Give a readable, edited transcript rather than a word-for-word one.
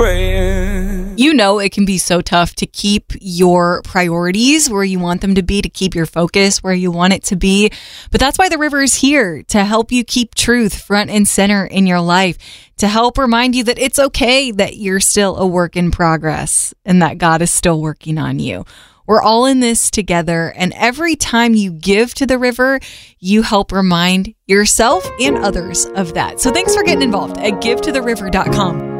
praying. You know, it can be so tough to keep your priorities where you want them to be, to keep your focus where you want it to be. But that's why the River is here, to help you keep truth front and center in your life, to help remind you that it's okay that you're still a work in progress and that God is still working on you. We're all in this together, and every time you give to the River, you help remind yourself and others of that. So thanks for getting involved at givetotheriver.com.